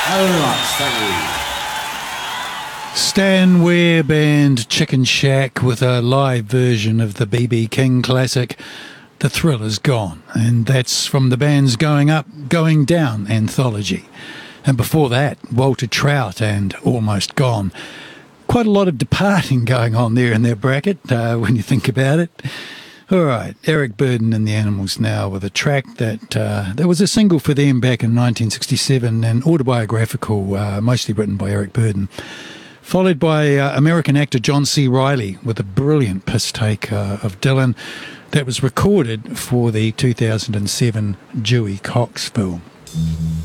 very much. Thank you. Stan Ware Band Chicken Shack with a live version of the B.B. King classic, The Thrill Is Gone. And that's from the band's Going Up, Going Down anthology. And before that, Walter Trout and Almost Gone. Quite a lot of departing going on there in their bracket, when you think about it. All right, Eric Burdon and the Animals now with a track that was a single for them back in 1967, and autobiographical, mostly written by Eric Burdon. Followed by American actor John C. Reilly with a brilliant piss take of Dylan that was recorded for the 2007 Dewey Cox film.